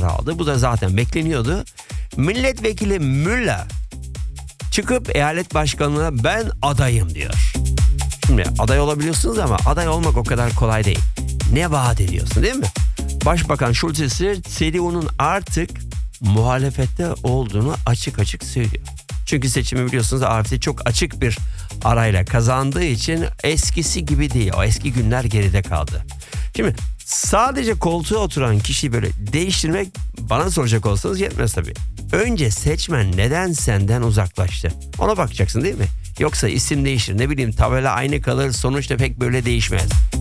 aldı. Bu da zaten bekleniyordu. Milletvekili Müller çıkıp eyalet başkanlığına ben adayım diyor. Şimdi aday olabiliyorsunuz ama aday olmak o kadar kolay değil. Ne vaat ediyorsun, değil mi? Başbakan Schulz ise CDU'nun artık muhalefette olduğunu açık açık söylüyor. Çünkü seçimi biliyorsunuz AfD çok açık bir arayla kazandığı için eskisi gibi değil. O eski günler geride kaldı. Şimdi sadece koltuğa oturan kişiyi böyle değiştirmek, bana soracak olsanız, yetmez tabii. Önce seçmen neden senden uzaklaştı? Ona bakacaksın, değil mi? Yoksa isim değişir, ne bileyim tabela aynı kalır, sonuçta pek böyle değişmez.